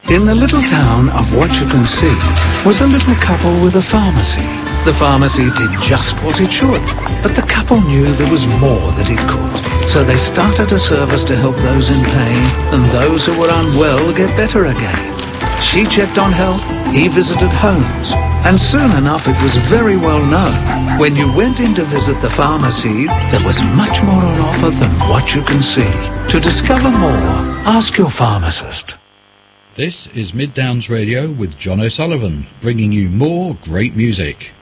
In the little town of What You Can See was a little couple with a pharmacy. The pharmacy did just what it should, but the couple knew there was more that it could. So they started a service to help those in pain and those who were unwell get better again. She checked on health, he visited homes, and soon enough it was very well known. When you went in to visit the pharmacy, there was much more on offer than What You Can See. To discover more, ask your pharmacist. This is Mid Downs Radio with John O'Sullivan, bringing you more great music.